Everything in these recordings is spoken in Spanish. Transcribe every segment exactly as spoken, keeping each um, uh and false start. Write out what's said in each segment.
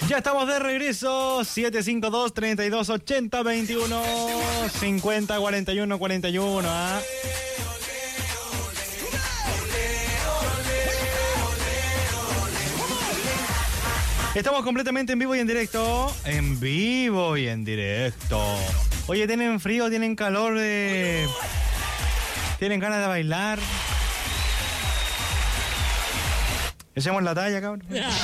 Ya estamos de regreso. siete cinco dos, tres dos, ocho cero, veintiuno, cincuenta, cuarenta y uno, cuarenta y uno. ¿Ah? Estamos completamente en vivo y en directo. En vivo y en directo. Oye, ¿tienen frío? ¿Tienen calor? Eh... ¿Tienen ganas de bailar? Echemos la talla, cabrón.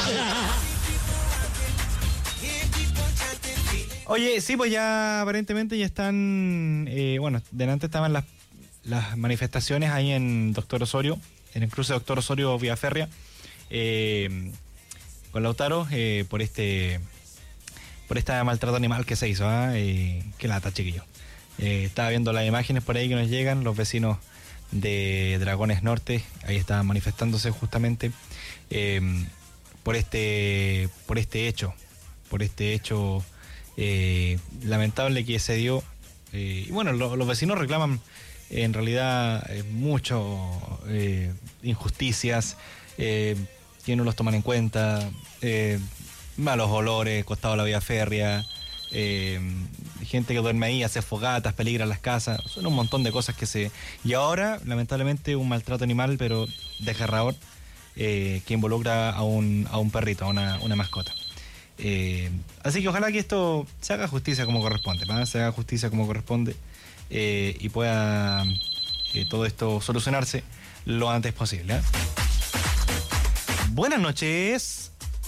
Oye, sí, pues ya aparentemente ya están... Eh, bueno, delante estaban las, las manifestaciones ahí en Doctor Osorio, en el cruce de Doctor Osorio vía férrea. Eh... con Lautaro, eh, por este por este maltrato animal que se hizo, ¿eh? Eh, qué lata, chiquillo. Eh, estaba viendo las imágenes por ahí que nos llegan, los vecinos de Dragones Norte, ahí estaban manifestándose justamente eh, por este por este hecho, por este hecho eh, lamentable que se dio. Eh, y bueno, lo, los vecinos reclaman eh, en realidad eh, mucho eh, injusticias, eh, que no los toman en cuenta, eh, malos olores, costado de la vía férrea, eh, gente que duerme ahí, hace fogatas, peligra las casas, son un montón de cosas que se... Y ahora, lamentablemente, un maltrato animal, pero desgarrador, eh, que involucra a un, a un perrito, a una, una mascota. Eh, así que ojalá que esto se haga justicia como corresponde, ¿verdad? Se haga justicia como corresponde eh, y pueda eh, todo esto solucionarse lo antes posible, ¿eh? Buenas noches.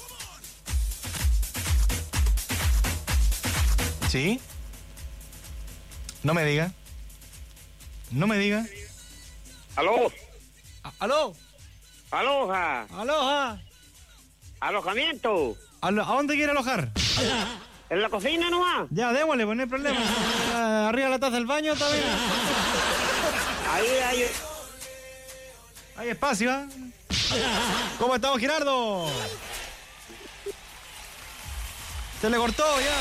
¿Sí? No me diga. No me diga. ¿Aló? A- ¿Aló? ¿Aloja? ¿Aloja? ¿Alojamiento? ¿A dónde quiere alojar? ¿En la cocina nomás? Ya, démosle, pues no hay problema. Ah, arriba la taza del baño está bien. Ahí hay... Hay espacio, ¿eh? ¿Cómo estamos, Gerardo? Se le cortó ya.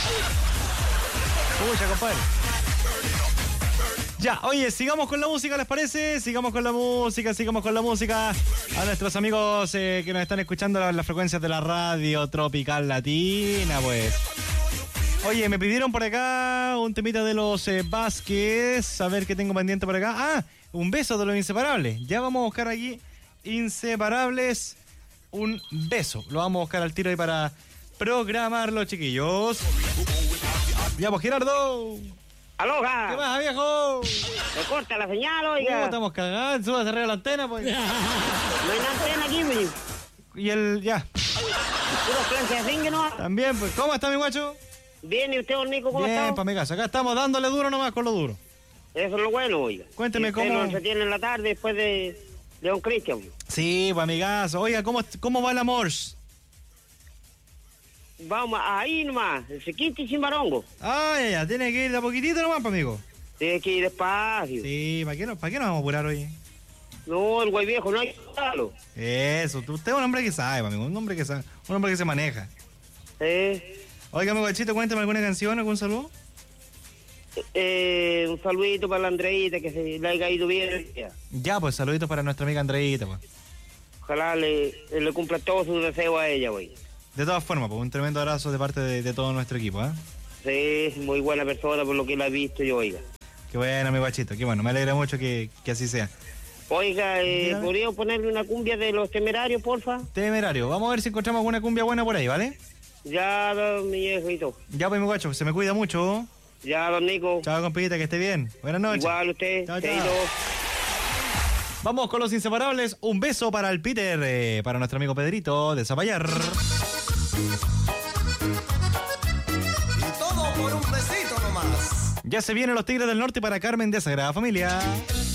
Pucha, compadre. Ya, oye, sigamos con la música, ¿les parece? Sigamos con la música, sigamos con la música. A nuestros amigos eh, que nos están escuchando las, las frecuencias de la radio Tropical Latina, pues. Oye, me pidieron por acá un temita de los eh, Vázquez. A ver qué tengo pendiente por acá. Ah, un beso de los Inseparables. Ya vamos a buscar aquí Inseparables, un beso. Lo vamos a buscar al tiro ahí para programarlo, chiquillos. Ya, pues, Gerardo. ¡Aloja! ¿Qué pasa, viejo? Se corta la señal, ¿Cómo oiga. estamos cagados? Súbase arriba de la antena, pues. No hay una antena aquí, pues. Y el, ya. Puro plancha de zingue, ¿no? También, pues, ¿cómo está mi guacho? Bien, ¿y usted, don Nico, cómo Bien, está? para mi casa. Acá estamos dándole duro nomás con lo duro. Eso es lo bueno, oiga. Cuénteme Y usted cómo- no entretiene en la tarde después de, de don Cristian. Sí, para mi casa. Oiga, ¿cómo, cómo va el amor? Vamos, ahí nomás, el sequito y sin barongo. Ah, ya, ya, tiene que ir de a poquitito nomás, pa' amigo. Tiene que ir despacio. Sí, ¿para qué, no, ¿para qué nos vamos a apurar hoy? No, el güey viejo, no hay que darlo. Eso, tú- usted es un hombre que sabe, pa' amigo, un hombre que sabe, un hombre que se maneja. Eh, Oiga, mi guachito, cuéntame alguna canción, algún saludo. eh, un saludito para la Andreita, que se le haya ido bien el día. Ya, pues saluditos para nuestra amiga Andreita, pues. Ojalá le, le cumpla todos sus deseos a ella, güey. De todas formas, pues un tremendo abrazo de parte de, de todo nuestro equipo, ¿eh? Sí, muy buena persona por lo que la he visto yo, oiga. Qué bueno, mi guachito, qué bueno, me alegra mucho que, que así sea. Oiga, eh, Dígame. ¿podría ponerle una cumbia de los temerarios, porfa? Temerario, vamos a ver si encontramos alguna cumbia buena por ahí, ¿vale? Ya, don mi viejito. Ya, pues mi guacho, se me cuida mucho. Ya, don Nico. Chao, compita, que esté bien. Buenas noches. Igual usted. Chao, chao. Chaito. Vamos con los Inseparables. Un beso para el Peter, eh, para nuestro amigo Pedrito de Zapallar. Y todo por un besito nomás. Ya se vienen los Tigres del Norte para Carmen de Sagrada Familia.